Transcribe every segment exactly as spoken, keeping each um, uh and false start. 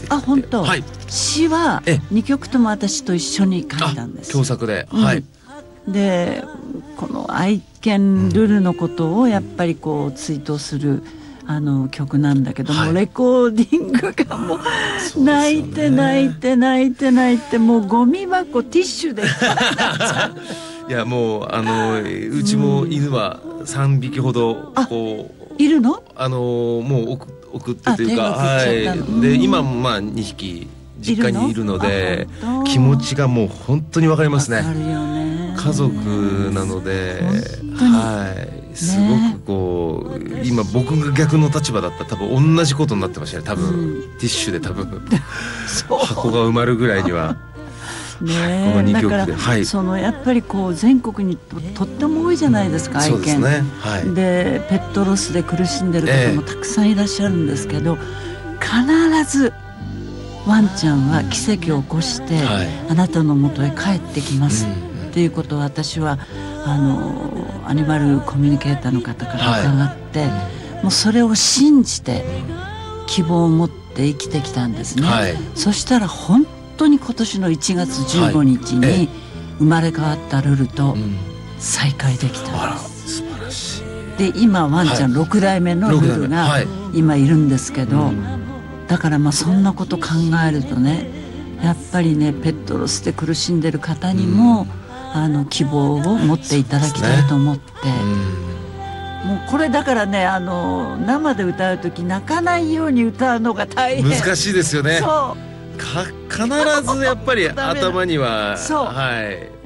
あ、本当。 はい、 詩はにきょくとも私と一緒に書いたんです。 共作で、 うん、 はい。 でこの愛犬ルルのことをやっぱりこう追悼するあの曲なんだけども、はい、レコーディングがもう泣いて泣いて泣いて泣いて、もうゴミ箱ティッシュでいやもうあのうちも犬はさんびきほどこういるの、 あのもう送送ってというか、はい、で今もまあにひき実家にいるので気持ちがもう本当にわかりますね。 わかるよね。 家族なので、はい、すごくこう、ね、今僕が逆の立場だったら多分同じことになってましたね。多分、うん、ティッシュで多分箱が埋まるぐらいには。 ね、 はい、このにきょくで、だから、 はい、そのやっぱりこう全国に と, とっても多いじゃないですか、愛犬。そうですね、はい、でペットロスで苦しんでる方もたくさんいらっしゃるんですけど、えー、必ずワンちゃんは奇跡を起こして、はい、あなたの元へ帰ってきます、うんっていうことを私はあのアニマルコミュニケーターの方から伺って、はい、もうそれを信じて希望を持って生きてきたんですね、はい、そしたら本当に今年のいちがつじゅうごにちに生まれ変わったルルと再会できたんです、うん、あら素晴らしい。で今ワンちゃんろくだいめのルルが今いるんですけど、はい、だからまあそんなこと考えるとね、やっぱりねペットロスで苦しんでる方にも、うんあの希望を持っていただきたいと思って、ね、もうこれだからね、あの生で歌う時泣かないように歌うのが大変難しいですよね。そうか必ずやっぱり頭にはそう、はい、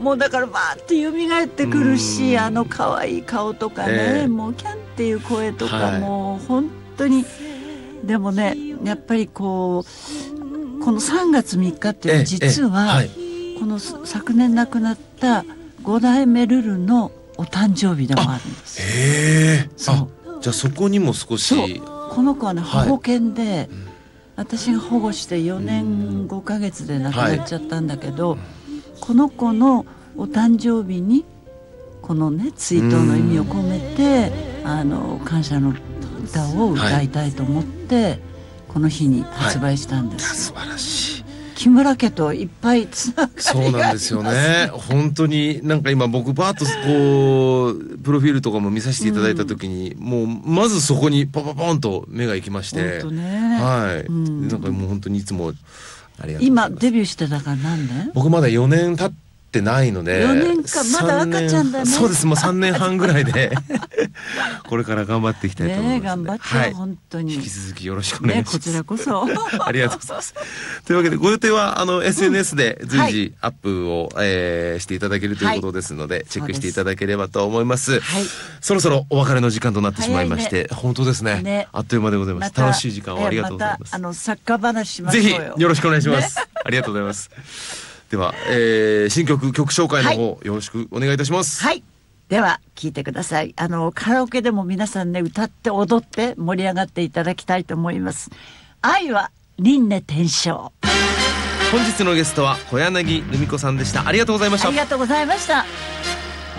もうだからバーって蘇ってくるし、あの可愛い顔とかね、えー、もうキャンっていう声とか、はい、もう本当にでもねやっぱりこうこのさんがつみっかっていうのは実は、えーえーはいこの昨年亡くなったごだいめルルのお誕生日でもあるんです。 へー、そうじゃあそこにも少しこの子はね保護犬で、はい、私が保護してよねんごかげつで亡くなっちゃったんだけど、はい、この子のお誕生日にこのね追悼の意味を込めてあの感謝の歌を歌いたいと思って、はい、この日に発売したんです、 はい、素晴らしい。 木村家といっぱいつながりがあります。 そうなんですよね。本当になんか今僕バーッとこうプロフィールとかも見させていただいた時に、うん、もうまずそこにポポポンと目が行きまして、 本当ね、 はい、うん、なんかもう本当にいつもありがとうございます。 今デビューしてたから何年？ 僕まだよねん経ってないのでよねんか、まだ赤ちゃんだね。 そうです、もうさんねんはんぐらいでこれから頑張っていきたいと思います、ね、 頑張って、はい、本当に引き続きよろしくお願いします、 ね、こちらこそありがとうございます。というわけでご予定はあの エスエヌエス で随時アップを、はいえー、していただけるということですので、はい、チェックしていただければと思います。はい、そろそろお別れの時間となってしまいまして、ね、本当ですね、ね、あっという間でございます、ま、楽しい時間をありがとうございます、 またあのサッカー話しましょうよ。 ぜひよろしくお願いします、ね、ありがとうございます。では、えー、新曲曲紹介の方、はい、よろしくお願いいたします。 はい、では聞いてください。あのカラオケでも皆さんね歌って踊って盛り上がっていただきたいと思います。愛は輪廻転生。 本日のゲストは小柳ルミ子さんでした。ありがとうございました。 ありがとうございました。